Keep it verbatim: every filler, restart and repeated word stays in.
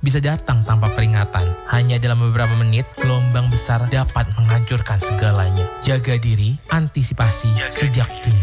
bisa datang tanpa peringatan. Hanya dalam beberapa menit, gelombang besar dapat menghancurkan segalanya. Jaga diri, antisipasi sejak dini.